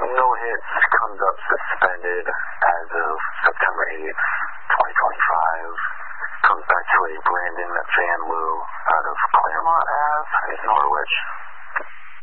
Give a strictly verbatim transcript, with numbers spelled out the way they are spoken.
No hits comes up suspended as of September eighth, twenty twenty-five. Comes back to a Brandon Van Loo out of Claremont Ave in Norwich.